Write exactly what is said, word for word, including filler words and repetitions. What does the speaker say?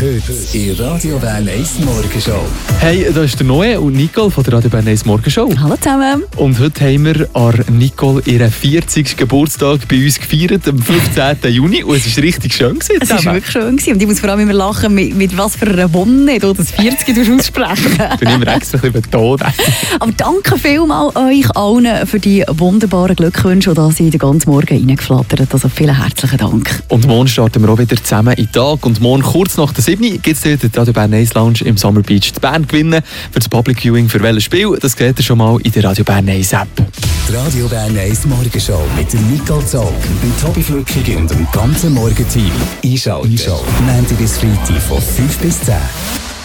Heute in Radio Bern eins Morgenshow. Hey, da ist der Noe und Nicole von der Radio Bern eins Morgenshow. Hallo zusammen. Und heute haben wir an Nicole ihren vierzigsten Geburtstag bei uns gefeiert, am fünfzehnten Juni. Und es war richtig schön. Gewesen, es war wirklich schön. Gewesen. Und ich muss vor allem immer lachen, mit, mit was für einer Wonne du das vierzig aussprechen. Ich bin immer extra ein bisschen betont. Aber danke vielmals euch allen für die wunderbaren Glückwünsche, die Sie den ganzen Morgen reingeflattert. Also vielen herzlichen Dank. Und morgen starten wir auch wieder zusammen in den Tag. Und morgen kurz nach der sieben gibt es den Radio Bern eins Lounge im Summer Beach zu Bern gewinnen. Für das Public Viewing für welches Spiel, das seht ihr schon mal in der Radio Bern eins App. Die Radio Bern eins Morgenshow mit der Nicole Zog, dem Tobi Flückig und dem ganzen Morgenteam. Einschalten. Einschalten. Montag bis Freitag von fünf bis zehn.